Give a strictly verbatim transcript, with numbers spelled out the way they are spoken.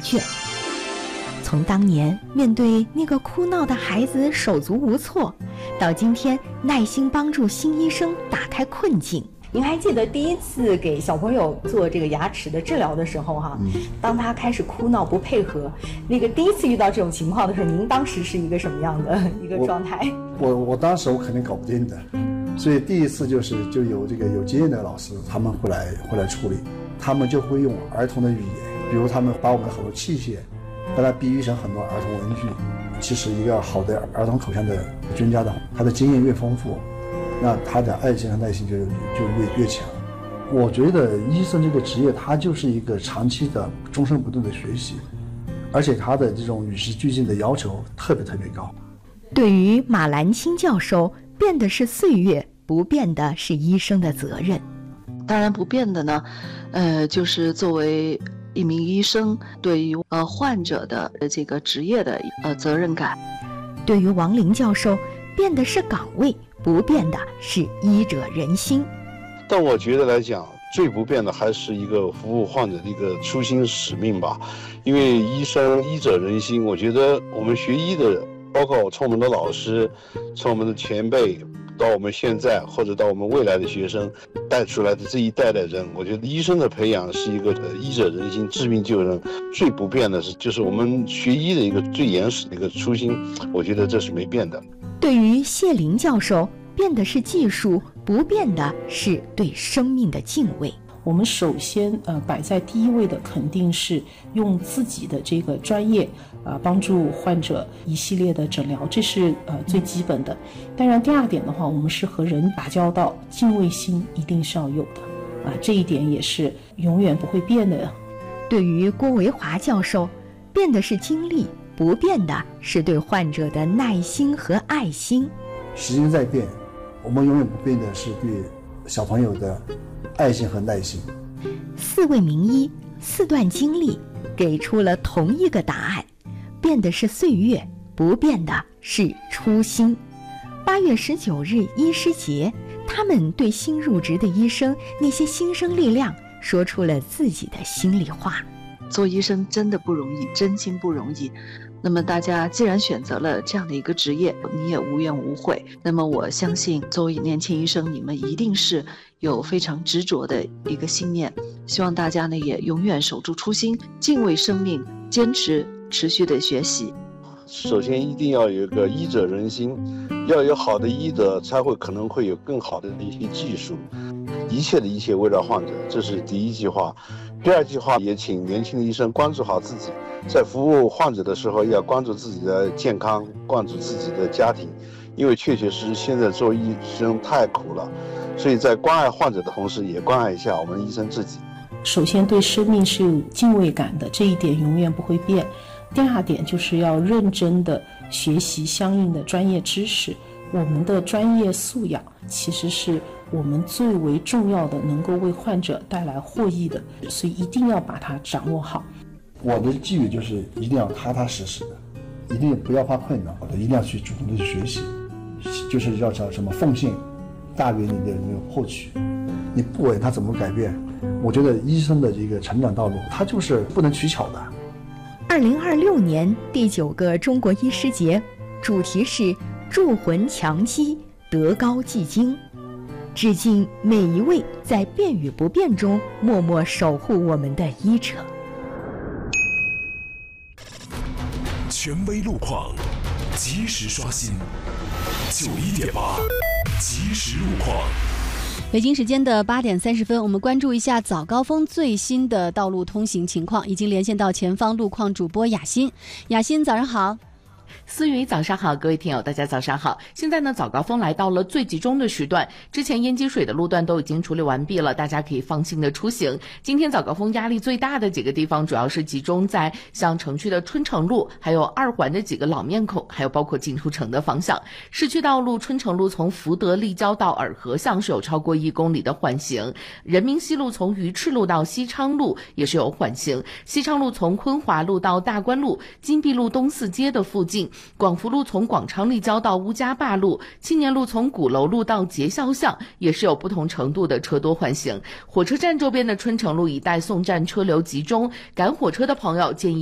卷。从当年面对那个哭闹的孩子手足无措，到今天耐心帮助新医生打开困境。您还记得第一次给小朋友做这个牙齿的治疗的时候哈，嗯、当他开始哭闹不配合，那个第一次遇到这种情况的时候，您当时是一个什么样的一个状态？ 我我, 我当时我肯定搞不定的，所以第一次就是就有这个有经验的老师，他们会来会来处理，他们就会用儿童的语言，比如他们把我们很多器械，把它比喻成很多儿童文具。其实一个好的儿童口腔的专家的，他的经验越丰富，那他的爱心和耐心就就越越强。我觉得医生这个职业，他就是一个长期的终身不断的学习，而且他的这种与时俱进的要求特别特别高。 对于马兰青教授，变的是岁月，不变的是医生的责任。 当然不变的呢，呃，就是作为一名医生对于呃患者的这个职业的呃责任感。 对于王林教授，变的是岗位，不变的是医者仁心。 但我觉得来讲，最不变的还是一个服务患者的一个初心使命吧。因为医生医者仁心，我觉得我们学医的，包括从我们的老师，从我们的前辈，到我们现在或者到我们未来的学生带出来的这一代的人，我觉得医生的培养是一个医者仁心，治病救人。最不变的是，就是我们学医的一个最原始的一个初心，我觉得这是没变的。 对于谢林教授，变的是技术，不变的是对生命的敬畏。 我们首先呃摆在第一位的肯定是用自己的这个专业啊、呃、帮助患者一系列的诊疗，这是呃最基本的。当然第二点的话，我们是和人打交道，敬畏心一定是要有的啊、呃，这一点也是永远不会变的。 对于郭维华教授，变的是经历，不变的是对患者的耐心和爱心。 时间在变，我们永远不变的是对小朋友的爱心和耐心。 四位名医，四段经历，给出了同一个答案：变的是岁月，不变的是初心。八月十九日医师节，他们对新入职的医生那些新生力量说出了自己的心里话。 做医生真的不容易，真心不容易。那么大家既然选择了这样的一个职业，你也无怨无悔。那么我相信作为年轻医生，你们一定是有非常执着的一个信念，希望大家呢也永远守住初心，敬畏生命，坚持持续的学习。 首先一定要有一个医者仁心，要有好的医德，才会可能会有更好的一些技术。一切的一切围绕患者，这是第一句话。第二句话，也请年轻的医生关注好自己，在服务患者的时候要关注自己的健康，关注自己的家庭，因为确确实实现在做医生太苦了，所以在关爱患者的同时，也关爱一下我们医生自己。 首先对生命是有敬畏感的，这一点永远不会变。第二点就是要认真的学习相应的专业知识，我们的专业素养其实是我们最为重要的，能够为患者带来获益的，所以一定要把它掌握好。 我的寄语就是一定要踏踏实实的，一定不要怕困难，一定要去主动的去学习，就是要叫什么奉献大于你的那个获取。你不稳，它怎么改变？我觉得医生的这个成长道路，它就是不能取巧的。 二零二六年第九个中国医师节，主题是铸魂强基，德高继精，致敬每一位在变与不变中默默守护我们的医者。 权威路况，及时刷新。九一点八，及时路况。 北京时间的八点三十分，我们关注一下早高峰最新的道路通行情况，已经连线到前方路况主播雅欣。雅欣，早上好。 思雨，早上好，各位听友，大家早上好。现在呢，早高峰来到了最集中的时段，之前淹积水的路段都已经处理完毕了，大家可以放心的出行。今天早高峰压力最大的几个地方，主要是集中在像城区的春城路，还有二环的几个老面孔，还有包括进出城的方向。市区道路春城路从福德立交到洱河巷是有超过一公里的缓行，人民西路从鱼翅路到西昌路也是有缓行，西昌路从昆华路到大观路、金碧路东四街的附近，广福路从广昌立交到乌家坝路，青年路从鼓楼路到节孝巷也是有不同程度的车多缓行。火车站周边的春城路一带送站车流集中，赶火车的朋友建议